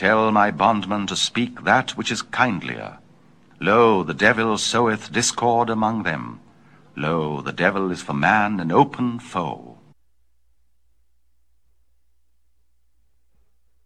Tell my bondman to speak that which is kindlier. Lo, the devil soweth discord among them. Lo, the devil is for man an open foe.